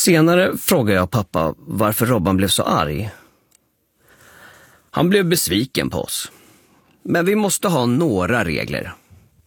Senare frågade jag pappa varför Robban blev så arg. Han blev besviken på oss. Men vi måste ha några regler.